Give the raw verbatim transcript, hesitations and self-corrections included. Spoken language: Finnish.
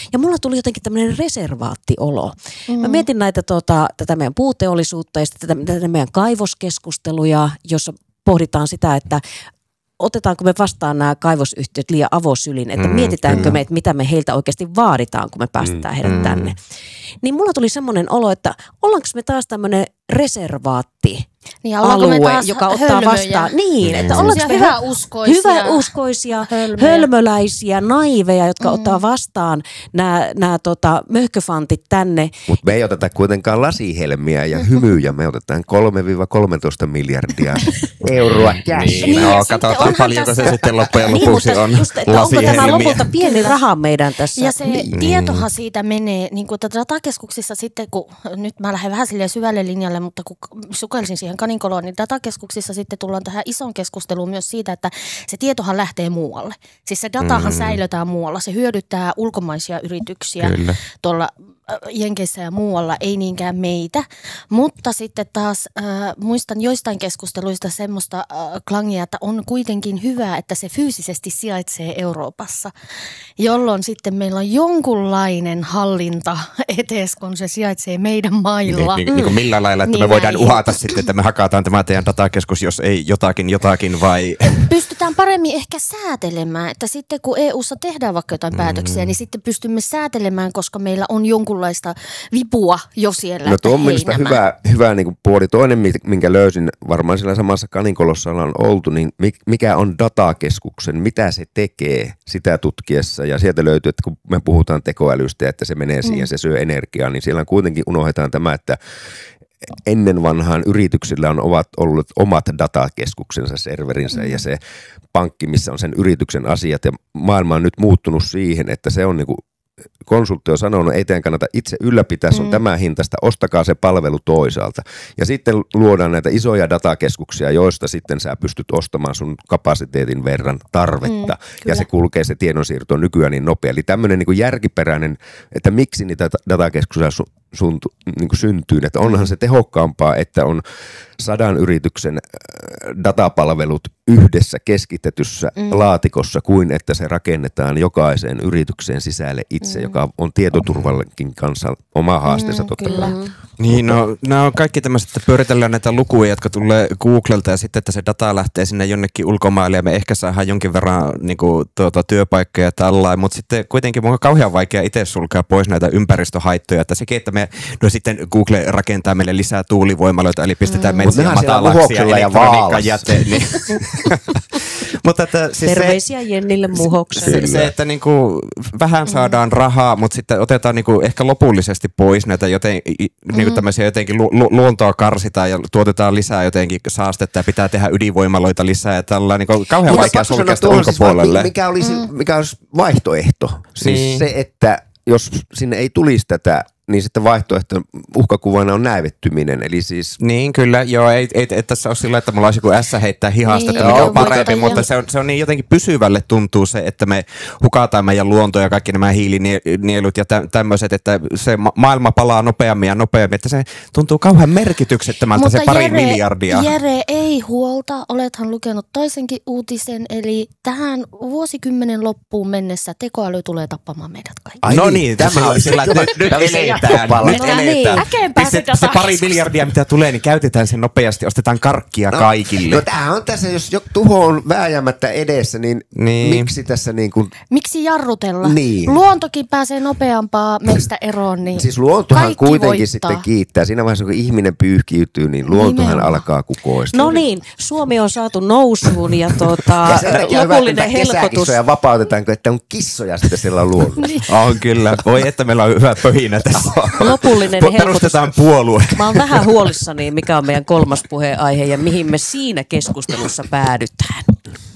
Ja mulla tuli jotenkin tämmöinen reservaattiolo. Mm. Mä mietin näitä tota, tätä meidän puuteollisuutta ja tätä, tätä meidän kaivoskeskusteluja, jossa pohditaan sitä, että otetaanko me vastaan nämä kaivosyhtiöt liian avosylin, että mm, mietitäänkö kyllä. me, että mitä me heiltä oikeasti vaaditaan, kun me päästetään mm, heidät mm. tänne. Niin mulla tuli semmoinen olo, että ollaanko me taas tämmöinen reservaatti, niin, alue, joka ottaa hölmöjä. vastaan. Niin, että ollaanko me hyväuskoisia, hyväuskoisia hölmöjä. hölmöläisiä, naiveja, jotka mm. ottaa vastaan nämä, nämä tota, möhköfantit tänne. Mutta me ei oteta kuitenkaan lasihelmiä ja hymyjä, me otetaan kolme kolmetoista miljardia euroa cash. Niin, niin, no, katsotaan paljonko se sitten loppujen lopuksi niin, on just, että onko tämä lopulta pieni raha meidän tässä? Ja se niin. tietohan siitä menee, niin kuin datakeskuksissa sitten, kun nyt mä lähden vähän silleen syvälle linjalle, mutta kun sukelsin siihen kaninkoloon, niin datakeskuksissa sitten tullaan tähän ison keskusteluun myös siitä, että se tietohan lähtee muualle. Siis se datahan mm. säilötään muualla, se hyödyttää ulkomaisia yrityksiä Kyllä. tuolla Jenkeissä ja muualla, ei niinkään meitä, mutta sitten taas äh, muistan joistain keskusteluista semmoista äh, klangia, että on kuitenkin hyvä, että se fyysisesti sijaitsee Euroopassa, jolloin sitten meillä on jonkunlainen hallinta etes, kun se sijaitsee meidän mailla. Niin, niin, niin kuin millä lailla, että niin me voidaan näin. uhata sitten, että me hakataan tämä teidän datakeskus, jos ei jotakin jotakin vai... Pystytään paremmin ehkä säätelemään, että sitten kun E U:ssa tehdään vaikka jotain mm. päätöksiä, niin sitten pystymme säätelemään, koska meillä on jonkun vipua jo siellä. No tuo on minusta hyvä, hyvä niin kuin puoli. Toinen, minkä löysin, varmaan siellä samassa kaninkolossa on oltu, niin mikä on datakeskuksen, mitä se tekee sitä tutkiessa. Ja sieltä löytyy, että kun me puhutaan tekoälystä, että se menee siihen, mm. se syö energiaa, niin siellä kuitenkin unohdetaan tämä, että ennen vanhaan yrityksillä on ovat ollut omat datakeskuksensa, serverinsä mm. ja se pankki, missä on sen yrityksen asiat. Ja maailma on nyt muuttunut siihen, että se on niin kuin konsultti on sanonut, ei teidän kannata itse ylläpitää, se on mm. tämän hintaista, ostakaa se palvelu toisaalta. Ja sitten luodaan näitä isoja datakeskuksia, joista sitten sä pystyt ostamaan sun kapasiteetin verran tarvetta. Mm, ja se kulkee se tiedonsiirto nykyään niin nopea. Eli tämmöinen niin kuin järkiperäinen, että miksi niitä datakeskuksia su, sun, niin kuin syntyy. Että onhan se tehokkaampaa, että on sadan yrityksen datapalvelut yhdessä keskitetyssä mm. laatikossa kuin että se rakennetaan jokaiseen yritykseen sisälle itse, mm. joka on tietoturvallekin kanssa oma haasteensa mm, totta kai. Niin, no nämä on kaikki tämmöiset, että pyöritellään näitä lukuja, jotka tulee Googlelta ja sitten, että se data lähtee sinne jonnekin ulkomaille ja me ehkä saadaan jonkin verran niin kuin, tuota, työpaikkoja tällainen, mutta sitten kuitenkin mun on kauhean vaikea itse sulkea pois näitä ympäristöhaittoja, että sekin, että me no sitten Google rakentaa meille lisää tuulivoimaloita, eli pistetään mm. metsiä matalaksi ja elektroniikan jäte. Niin. Mutta että, siis terveisiä se, Jennille Muhokselle. Se, se, että niinku, vähän saadaan rahaa, mutta sitten otetaan niinku ehkä lopullisesti pois näitä joten, niinku tämmöisiä jotenkin lu, lu, luontoa karsitaan ja tuotetaan lisää jotenkin saastetta ja pitää tehdä ydinvoimaloita lisää ja tällainen niinku, kauhean mutta vaikea sulkea sitä ulkopuolelle. Siis, mikä, olisi, mikä olisi vaihtoehto? Siis niin. se, että jos sinne ei tulisi tätä, niin sitten vaihtoehto uhkakuvana on näivettyminen, eli siis... Niin, kyllä, joo, ei, ei, ei tässä ole sillä, että mulla olisi joku ässä heittää hihasta, niin, että mikä on parempi, mutta se on, se on niin jotenkin pysyvälle tuntuu se, että me hukataan meidän luonto ja kaikki nämä hiilinielut ja tä, tämmöiset, että se ma- maailma palaa nopeammin ja nopeammin, että se tuntuu kauhean merkityksettömältä mutta se pari Jere, miljardia. Jere, ei huolta, olethan lukenut toisenkin uutisen, eli tähän vuosikymmenen loppuun mennessä tekoäly tulee tappamaan meidät kaikki. Ai no niin, tämä on sillä, että nyt, nyt eletään. Nyt eletään. Se, se pari miljardia, mitä tulee, niin käytetään sen nopeasti, ostetaan karkkia no, kaikille. No tämä on tässä, jos tuho on vääjäämättä edessä, niin, niin. miksi tässä niin kuin... Miksi jarrutella? Niin. Luontokin pääsee nopeampaa meistä eroon, niin siis luontohan kuitenkin voittaa. Sitten kiittää. Siinä vaiheessa, kun ihminen pyyhkiytyy, niin luontohan Nimenomaan. alkaa kukoistua. No niin, Suomi on saatu nousuun ja, tuota, ja sen takia lopullinen helpotus. Ja vapautetaanko, että on kissoja sitten siellä luonnossa. niin. On kyllä. Voi, että meillä on hyvä pöhinä tässä. Lopullinen helpotus. Perustetaan puolue. Mä oon vähän huolissani, mikä on meidän kolmas puheenaihe ja mihin me siinä keskustelussa päädytään.